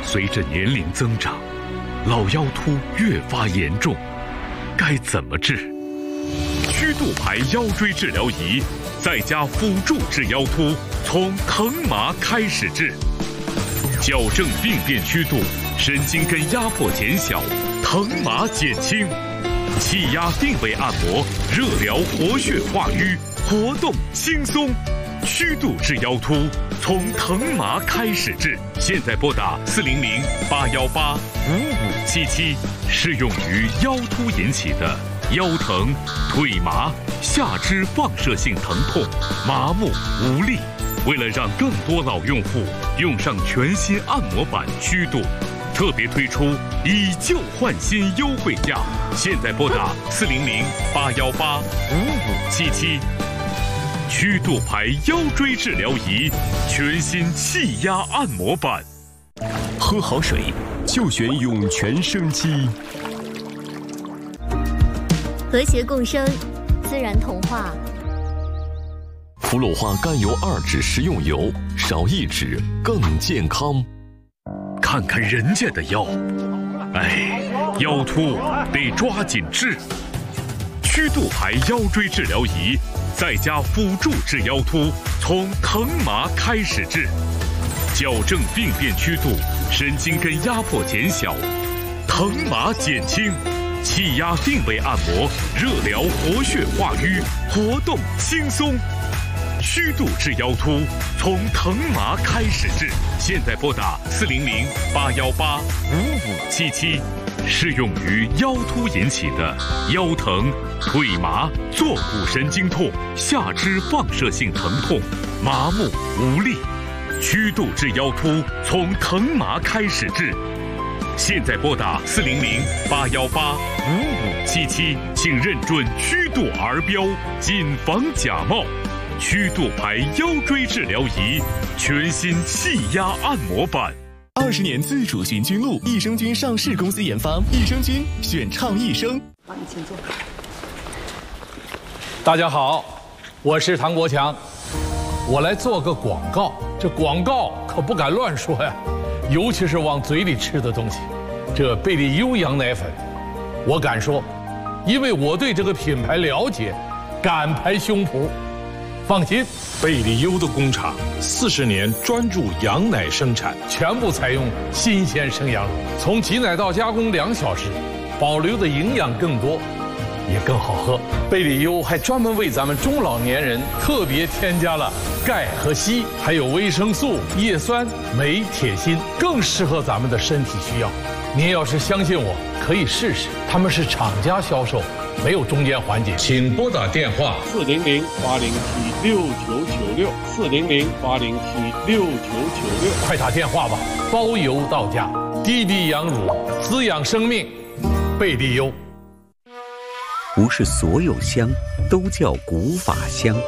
随着年龄增长，老腰突越发严重，该怎么治？曲度牌腰椎治疗仪在家辅助治腰突，从疼麻开始治，矫正病变曲度，神经根压迫减小，疼麻减轻，气压定位按摩，热疗活血化瘀，活动轻松。曲度治腰突，从疼麻开始治。现在拨打400-818-5577，适用于腰突引起的腰疼、腿麻、下肢放射性疼痛、麻木无力。为了让更多老用户用上全新按摩板曲度，特别推出以旧换新优惠价。现在拨打400-818-5577。曲度牌腰椎治疗仪，全新气压按摩板。 喝好水就选涌泉生机。 和谐共生，自然童话。 氟氯化甘油2酯食用油，少1酯更健康。 看看人家的腰，哎，腰突得抓紧治。曲度牌腰椎治疗仪在家辅助治腰突，从疼麻开始治，矫正病变曲度，神经根压迫减小，疼麻减轻，气压定位按摩，热疗活血化瘀，活动轻松。曲度治腰突，从疼麻开始治。现在拨打400-818-5577，适用于腰突引起的腰疼、腿麻、坐骨神经痛、下肢放射性疼痛、麻木无力。曲度治腰突，从疼麻开始治。现在拨打400-818-5577，请认准曲度儿标，谨防假冒。曲度牌腰椎治疗仪，全新气压按摩板。 20年自主循菌露，益生菌上市公司研发，益生菌选倡益生。 好，你请坐。 大家好，我是唐国强，我来做个广告。这广告可不敢乱说呀，尤其是往嘴里吃的东西。这贝利优羊奶粉，我敢说，因为我对这个品牌了解，敢拍胸脯。放心， 贝利优的工厂40年专注羊奶生产， 全部采用新鲜生羊乳，从挤奶到加工2小时，保留的营养更多，也更好喝。贝利优还专门为咱们中老年人特别添加了钙和硒，还有维生素、叶酸、镁、铁、锌，更适合咱们的身体需要。您要是相信我，可以试试，他们是厂家销售，没有中间环节。 请拨打电话 400-807-6996，400-807-6996，快打电话吧，包邮到家。滴滴羊乳，滋养生命，贝利优。 不是所有香都叫古法香。